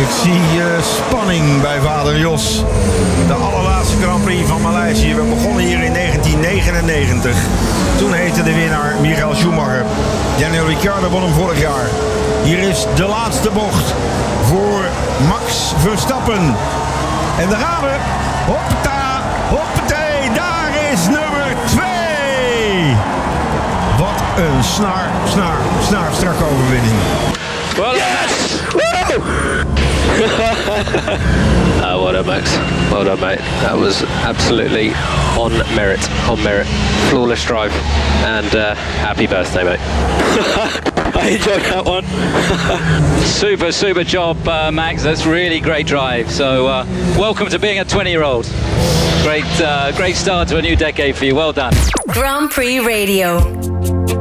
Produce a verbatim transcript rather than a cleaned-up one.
Ik zie uh, spanning bij vader Jos. De allerlaatste Grand Prix van Maleisië. We begonnen hier in negentien negenennegentig. Toen heette de winnaar Michael Schumacher. Daniel Ricciardo won hem vorig jaar. Hier is de laatste bocht voor Max Verstappen. En daar gaan we. Hoppata, hoppatee, daar is nummer twee. Wat een snaar, snaar, snaar strakke overwinning. Well, yes! Woo! Oh, well done, Max. Well done, mate. That was absolutely on merit, on merit. Flawless drive. And uh, happy birthday, mate. I enjoyed that one. Super, super job, uh, Max. That's really great drive. So, uh, welcome to being a twenty-year-old. Great, uh, great start to a new decade for you. Well done. Grand Prix Radio.